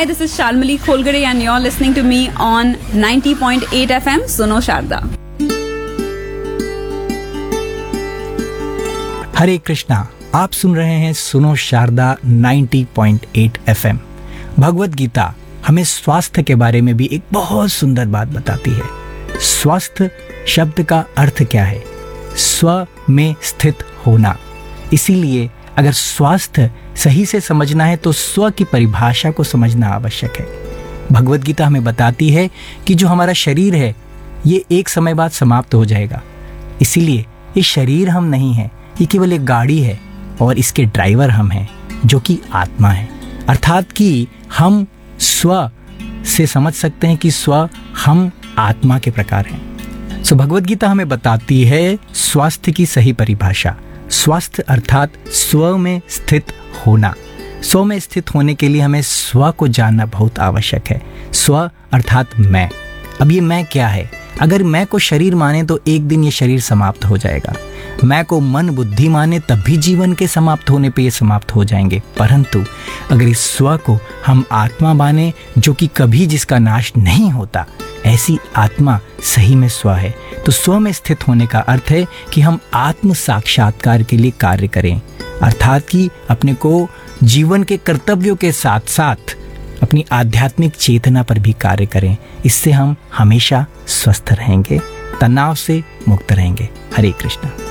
Hi, this is Shalmali Kholgare and you're listening to me on 90.8 FM Suno Sharda. हरे कृष्णा, आप सुन रहे हैं सुनो Sharda 90.8 FM। Bhagavad Gita हमें स्वास्थ्य के बारे में भी एक बहुत सुंदर बात बताती है। स्वास्थ्य शब्द का अर्थ क्या है? स्व में स्थित होना। इसीलिए अगर स्वास्थ्य सही से समझना है तो स्व की परिभाषा को समझना आवश्यक है। भगवत गीता हमें बताती है कि जो हमारा शरीर है ये एक समय बाद समाप्त हो जाएगा। इसीलिए ये शरीर हम नहीं हैं, ये केवल एक गाड़ी है और इसके ड्राइवर हम हैं जो कि आत्मा है। अर्थात कि हम स्व से समझ सकते हैं कि स्व हम आत्मा के प्रकार हैं। सो भगवत गीता हमें बताती है स्वास्थ्य की सही परिभाषा। स्वास्थ्य अर्थात स्व में स्थित होना। स्व में स्थित होने के लिए हमें स्व को जानना बहुत आवश्यक है। स्व अर्थात मैं। अब ये मैं क्या है? अगर मैं को शरीर माने तो एक दिन ये शरीर समाप्त हो जाएगा। मैं को मन बुद्धि माने तब भी जीवन के समाप्त होने पे ये समाप्त हो जाएंगे। परंतु अगर इस स्व को हम आत्मा माने जो कि कभी जिसका नाश नहीं होता, ऐसी आत्मा सही में स्व है। तो स्व में स्थित होने का अर्थ है कि हम आत्म साक्षात्कार के लिए कार्य करें। अर्थात कि अपने को जीवन के कर्तव्यों के साथ साथ अपनी आध्यात्मिक चेतना पर भी कार्य करें। इससे हम हमेशा स्वस्थ रहेंगे, तनाव से मुक्त रहेंगे। हरे कृष्णा।